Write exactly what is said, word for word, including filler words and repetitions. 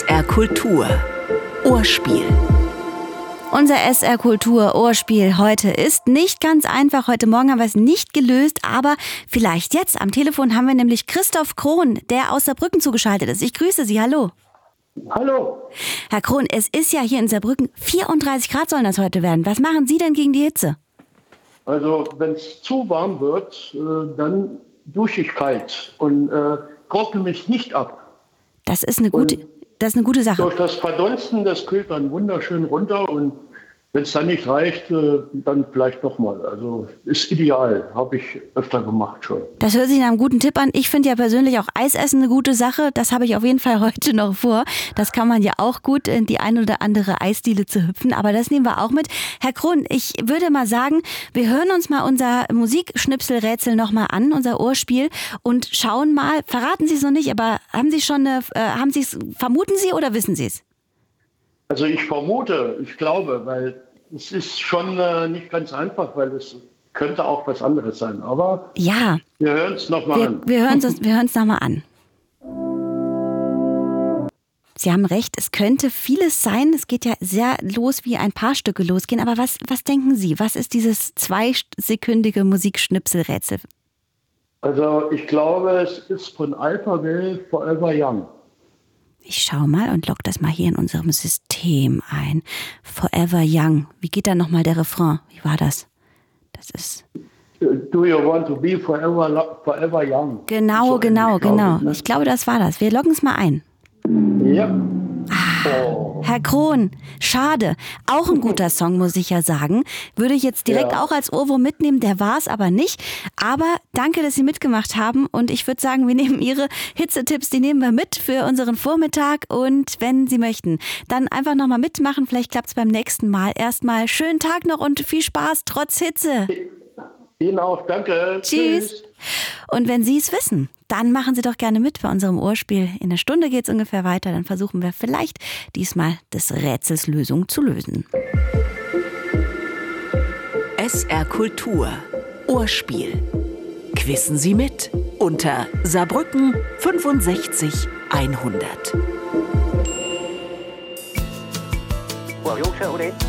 R Kultur Ohrspiel. Unser S R Kultur Ohrspiel heute ist nicht ganz einfach. Heute Morgen haben wir es nicht gelöst, aber vielleicht jetzt. Am Telefon haben wir nämlich Christoph Krohn, der aus Saarbrücken zugeschaltet ist. Ich grüße Sie, hallo. Hallo. Herr Krohn, es ist ja hier in Saarbrücken vierunddreißig Grad sollen das heute werden. Was machen Sie denn gegen die Hitze? Also wenn es zu warm wird, äh, dann dusche ich kalt und äh, trockne mich nicht ab. Das ist eine gute, das ist eine gute Sache. Durch das Verdunsten, das kühlt dann wunderschön runter und wenn es dann nicht reicht, äh, dann vielleicht nochmal. Also ist ideal, habe ich öfter gemacht schon. Das hört sich nach einem guten Tipp an. Ich finde ja persönlich auch Eisessen eine gute Sache. Das habe ich auf jeden Fall heute noch vor. Das kann man ja auch gut in die eine oder andere Eisdiele zu hüpfen. Aber das nehmen wir auch mit. Herr Krohn, ich würde mal sagen, wir hören uns mal unser Musikschnipselrätsel nochmal an, unser Ohrspiel, und schauen mal, verraten Sie es noch nicht, aber haben Sie schon eine, äh, haben Sie es, vermuten Sie oder wissen Sie es? Also ich vermute, ich glaube, weil es ist schon äh, nicht ganz einfach, weil es könnte auch was anderes sein. Aber ja, wir hören es nochmal an. Wir hören es wir hören's nochmal an. Sie haben recht, es könnte vieles sein. Es geht ja sehr los, wie ein paar Stücke losgehen. Aber was, was denken Sie? Was ist dieses zweisekündige Musikschnipselrätsel? Also ich glaube, es ist von Alphaville Forever Young. Ich schau mal und log das mal hier in unserem System ein. Forever Young. Wie geht da nochmal der Refrain? Wie war das? Das ist... Do you want to be forever, forever young? Genau, so genau, ähnlich, genau. Ich, ne? ich glaube, das war das. Wir loggen es mal ein. Ja. Oh. Herr Krohn, schade. Auch ein guter Song, muss ich ja sagen. Würde ich jetzt direkt Ja. auch als Ohrwurm mitnehmen, der war es aber nicht. Aber danke, dass Sie mitgemacht haben. Und ich würde sagen, wir nehmen Ihre Hitzetipps, die nehmen wir mit für unseren Vormittag. Und wenn Sie möchten, dann einfach nochmal mitmachen. Vielleicht klappt es beim nächsten Mal. Erstmal schönen Tag noch und viel Spaß trotz Hitze. Ihnen auch, danke. Tschüss. Tschüss. Und wenn Sie es wissen, dann machen Sie doch gerne mit bei unserem Ohrspiel. In einer Stunde geht es ungefähr weiter. Dann versuchen wir vielleicht diesmal des Rätsels Lösung zu lösen. S R Kultur Ohrspiel. Quissen Sie mit unter Saarbrücken fünfundsechzig hundert. Well, you all settled in?